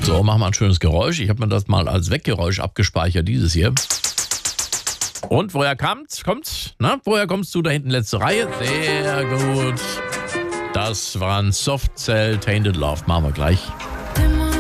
So, machen wir ein schönes Geräusch. Ich habe mir das mal als Weggeräusch abgespeichert, dieses hier. Und woher kommt's? Na, woher kommst du da hinten, letzte Reihe? Sehr gut. Das war ein Soft Cell Tainted Love. Machen wir gleich.